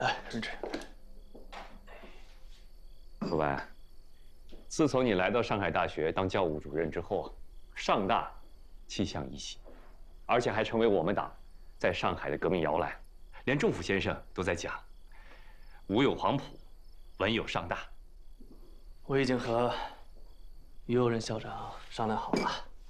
来，润之。 楚白，自从你来到上海大学当教务主任之后，上大气象一新，而且还成为我们党在上海的革命摇篮，连仲甫先生都在讲“武有黄埔，文有上大”。 我已经和于右任校长商量好了，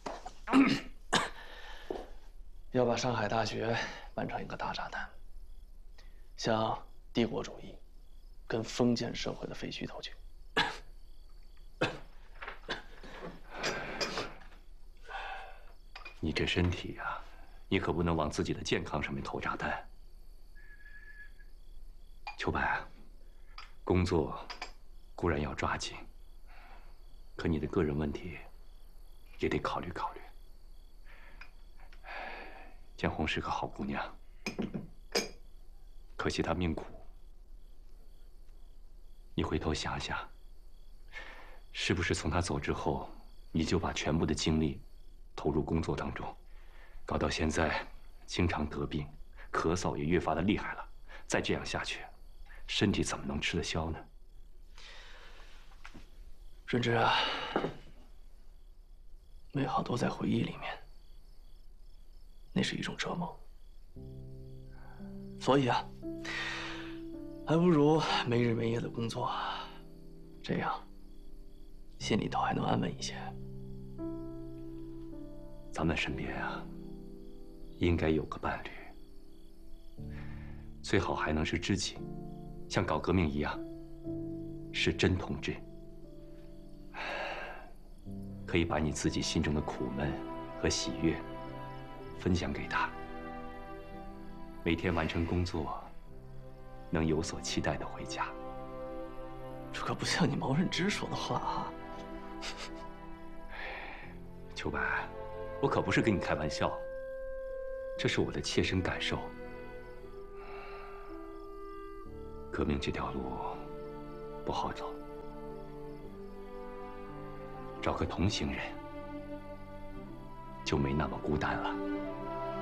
要把上海大学办成一个大炸弹，向帝国主义跟封建社会的废墟投去。 你这身体呀，你可不能往自己的健康上面投炸弹。秋白，工作固然要抓紧，可你的个人问题也得考虑考虑。建红是个好姑娘，可惜她命苦。你回头想想，是不是从她走之后，你就把全部的精力投入工作当中，搞到现在经常得病，咳嗽也越发的厉害了。再这样下去，身体怎么能吃得消呢？ 润之啊，美好都在回忆里面，那是一种折磨。所以啊，还不如没日没夜的工作，这样心里头还能安稳一些。 咱们身边啊，应该有个伴侣，最好还能是知己，像搞革命一样，是真同志，可以把你自己心中的苦闷和喜悦分享给他，每天完成工作，能有所期待的回家。 这可不像你毛润之说的话啊！ 秋白，我可不是跟你开玩笑，这是我的切身感受。革命这条路不好走，找个同行人就没那么孤单了。